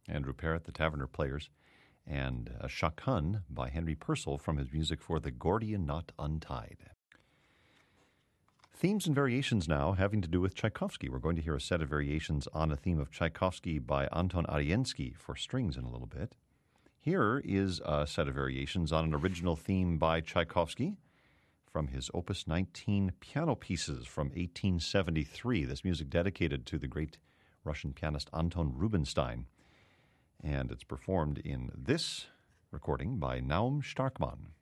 Andrew Parrott, the Taverner Players, and Shakun by Henry Purcell from his music for The Gordian Knot Untied. Themes and variations now having to do with Tchaikovsky. We're going to hear a set of variations on a theme of Tchaikovsky by Anton Ariensky for strings in a little bit. Here is a set of variations on an original theme by Tchaikovsky from his Opus 19 piano pieces from 1873. This music dedicated to the great Russian pianist Anton Rubinstein. And it's performed in this recording by Naum Starkman.